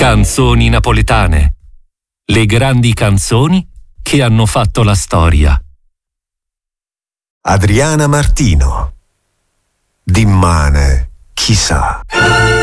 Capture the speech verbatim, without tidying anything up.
Canzoni napoletane. Le grandi canzoni che hanno fatto la storia. Adriana Martino. Dimmane, chissà.